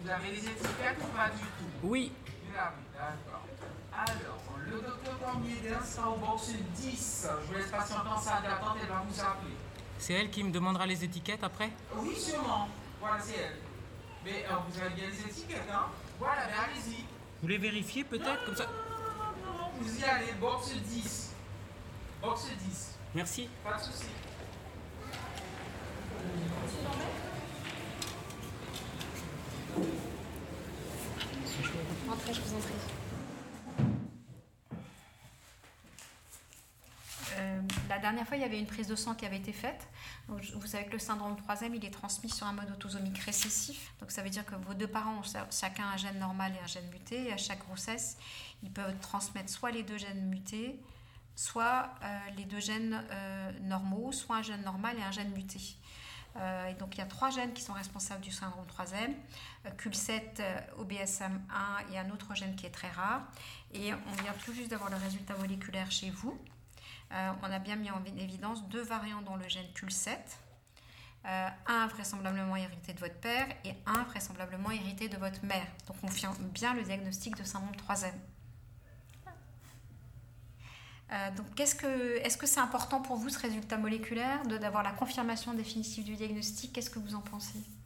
Vous avez les étiquettes ou pas du tout? Oui. Vous l'avez, d'accord. Alors, le docteur Cormier sera au box 10. Je vous laisse patienter en salle d'attente, elle va vous appeler. C'est elle qui me demandera les étiquettes après? Oui, sûrement. Voilà, c'est elle. Mais vous avez bien les étiquettes, hein? Voilà, mais allez-y. Vous les vérifiez peut-être comme ça? Non, vous y allez, box 10. Box 10. Merci. Pas de souci. Entrez, je vous en prie. La dernière fois, il y avait une prise de sang qui avait été faite. Donc, vous savez que le syndrome 3e, il est transmis sur un mode autosomique récessif. Donc, ça veut dire que vos deux parents ont chacun un gène normal et un gène muté. Et à chaque grossesse, ils peuvent transmettre soit les deux gènes mutés, soit les deux gènes normaux, soit un gène normal et un gène muté. Et donc, il y a 3 gènes qui sont responsables du syndrome 3e, CUL7, OBSM1 et un autre gène qui est très rare. Et on vient tout juste d'avoir le résultat moléculaire chez vous. On a bien mis en évidence 2 variants dans le gène CUL7, un vraisemblablement hérité de votre père et un vraisemblablement hérité de votre mère. Donc on confirme bien le diagnostic de syndrome 3e. Donc est-ce que c'est important pour vous ce résultat moléculaire, d'avoir la confirmation définitive du diagnostic? Qu'est-ce que vous en pensez?